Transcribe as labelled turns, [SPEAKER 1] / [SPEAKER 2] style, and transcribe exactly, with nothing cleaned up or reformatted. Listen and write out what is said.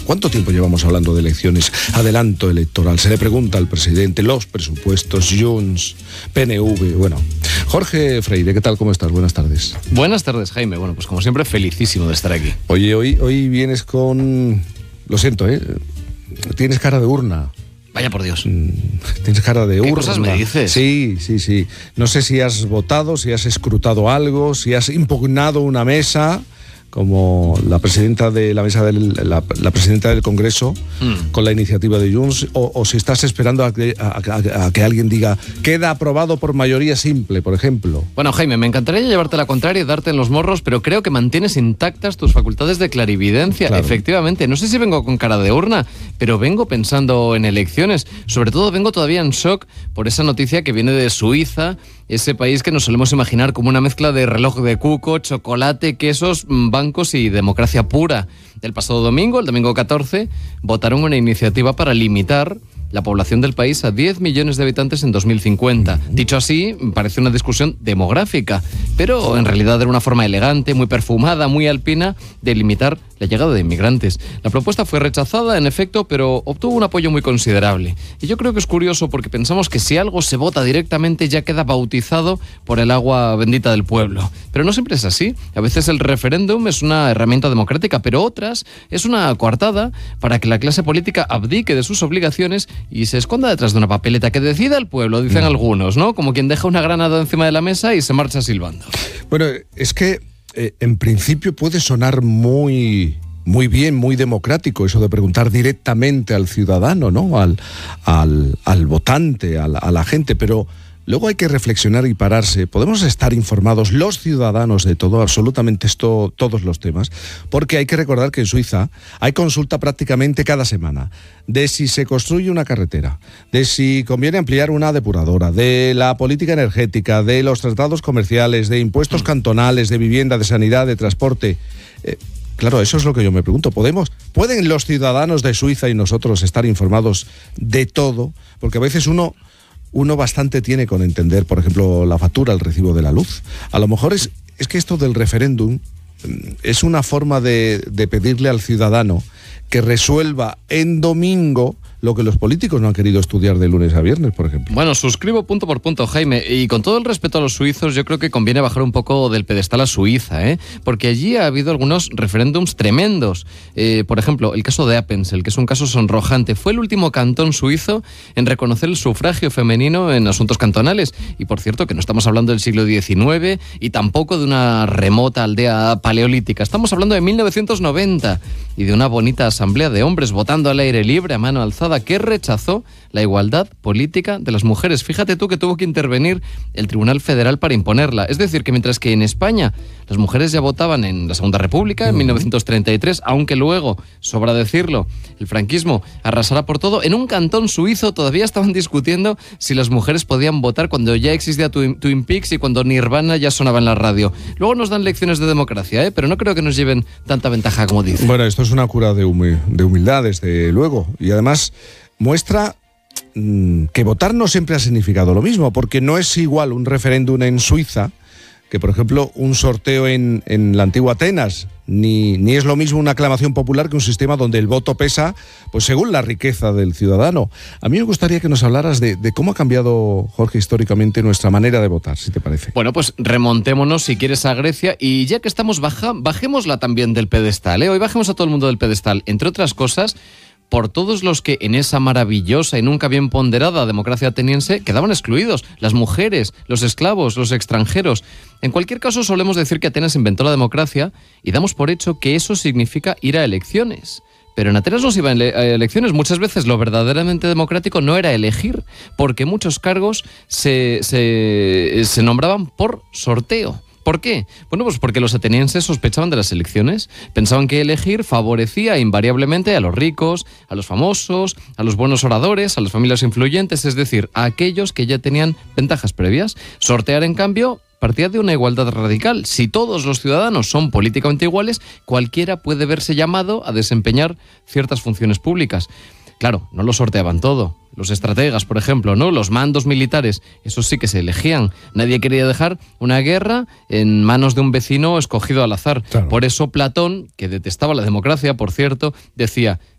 [SPEAKER 1] ¿Cuánto tiempo llevamos hablando de elecciones? Adelanto electoral. Se le pregunta al presidente, los presupuestos, Junts, P N V, bueno. Jorge Freire, ¿qué tal? ¿Cómo estás? Buenas tardes.
[SPEAKER 2] Buenas tardes, Jaime. Bueno, pues como siempre, felicísimo de estar aquí.
[SPEAKER 1] Oye, hoy, hoy vienes con... Lo siento, ¿eh? Tienes cara de urna.
[SPEAKER 2] Vaya por Dios.
[SPEAKER 1] Tienes cara de urna.
[SPEAKER 2] ¿Qué cosas me dices?
[SPEAKER 1] Sí, sí, sí. No sé si has votado, si has escrutado algo, si has impugnado una mesa, como la presidenta de la mesa del, la, la presidenta del Congreso, mm. con la iniciativa de Junts, o, o si estás esperando a que, a, a, a que alguien diga queda aprobado por mayoría simple, por ejemplo.
[SPEAKER 2] Bueno, Jaime, me encantaría llevarte la contraria y darte en los morros, pero creo que mantienes intactas tus facultades de clarividencia. Claro. Efectivamente, no sé si vengo con cara de urna, pero vengo pensando en elecciones. Sobre todo vengo todavía en shock por esa noticia que viene de Suiza, ese país que nos solemos imaginar como una mezcla de reloj de cuco, chocolate, quesos, bancos y democracia pura. El pasado domingo, el domingo catorce, votaron una iniciativa para limitar la población del país a diez millones de habitantes en dos mil cincuenta. Dicho así, parece una discusión demográfica, pero en realidad era una forma elegante, muy perfumada, muy alpina de limitar la llegada de inmigrantes. La propuesta fue rechazada, en efecto, pero obtuvo un apoyo muy considerable. Y yo creo que es curioso porque pensamos que si algo se vota directamente ya queda bautizado por el agua bendita del pueblo. Pero no siempre es así. A veces el referéndum es una herramienta democrática, pero otras es una coartada para que la clase política abdique de sus obligaciones y se esconda detrás de una papeleta que decida el pueblo, dicen algunos, ¿no? Como quien deja una granada encima de la mesa y se marcha silbando.
[SPEAKER 1] Bueno, es que eh, en principio puede sonar muy... Muy bien, muy democrático, eso de preguntar directamente al ciudadano, ¿no? Al, al, al votante, a la, a la gente, pero luego hay que reflexionar y pararse. Podemos estar informados los ciudadanos de todo, absolutamente esto, todos los temas, porque hay que recordar que en Suiza hay consulta prácticamente cada semana de si se construye una carretera, de si conviene ampliar una depuradora, de la política energética, de los tratados comerciales, de impuestos cantonales, de vivienda, de sanidad, de transporte. Eh, Claro, eso es lo que yo me pregunto. ¿Podemos, ¿Pueden los ciudadanos de Suiza y nosotros estar informados de todo? Porque a veces uno, uno bastante tiene con entender, por ejemplo, la factura, el recibo de la luz. A lo mejor es, es que esto del referéndum es una forma de, de pedirle al ciudadano que resuelva en domingo lo que los políticos no han querido estudiar de lunes a viernes, por ejemplo.
[SPEAKER 2] Bueno, suscribo punto por punto, Jaime, y con todo el respeto a los suizos, yo creo que conviene bajar un poco del pedestal a Suiza, ¿eh? Porque allí ha habido algunos referéndums tremendos. Eh, por ejemplo, el caso de Appenzell, que es un caso sonrojante, fue el último cantón suizo en reconocer el sufragio femenino en asuntos cantonales. Y por cierto, que no estamos hablando del siglo diecinueve y tampoco de una remota aldea paleolítica. Estamos hablando de mil novecientos noventa y de una bonita asamblea de hombres votando al aire libre, a mano alzada, que rechazó la igualdad política de las mujeres. Fíjate tú que tuvo que intervenir el Tribunal Federal para imponerla. Es decir, que mientras que en España las mujeres ya votaban en la Segunda República, en mil novecientos treinta y tres, aunque luego, sobra decirlo, el franquismo arrasará por todo, en un cantón suizo todavía estaban discutiendo si las mujeres podían votar cuando ya existía Twin Peaks y cuando Nirvana ya sonaba en la radio. Luego nos dan lecciones de democracia, ¿eh? Pero no creo que nos lleven tanta ventaja como dicen.
[SPEAKER 1] Bueno, esto es una cura de, humi- de humildad, desde luego, y además muestra mmm, que votar no siempre ha significado lo mismo, porque no es igual un referéndum en Suiza que, por ejemplo, un sorteo en, en la antigua Atenas, ni, ni es lo mismo una aclamación popular que un sistema donde el voto pesa pues según la riqueza del ciudadano. A mí me gustaría que nos hablaras de, de cómo ha cambiado, Jorge, históricamente nuestra manera de votar, si te parece.
[SPEAKER 2] Bueno, pues remontémonos, si quieres, a Grecia, y ya que estamos, baja, bajémosla también del pedestal, ¿eh? Hoy bajemos a todo el mundo del pedestal, entre otras cosas, por todos los que en esa maravillosa y nunca bien ponderada democracia ateniense quedaban excluidos, las mujeres, los esclavos, los extranjeros. En cualquier caso, solemos decir que Atenas inventó la democracia y damos por hecho que eso significa ir a elecciones. Pero en Atenas no se iba a elecciones. Muchas veces lo verdaderamente democrático no era elegir, porque muchos cargos se, se, se nombraban por sorteo. ¿Por qué? Bueno, pues porque los atenienses sospechaban de las elecciones. Pensaban que elegir favorecía invariablemente a los ricos, a los famosos, a los buenos oradores, a las familias influyentes, es decir, a aquellos que ya tenían ventajas previas. Sortear, en cambio, partía de una igualdad radical. Si todos los ciudadanos son políticamente iguales, cualquiera puede verse llamado a desempeñar ciertas funciones públicas. Claro, no lo sorteaban todo. Los estrategas, por ejemplo, ¿no? Los mandos militares, esos sí que se elegían. Nadie quería dejar una guerra en manos de un vecino escogido al azar.
[SPEAKER 1] Claro.
[SPEAKER 2] Por eso Platón, que detestaba la democracia, por cierto, decía: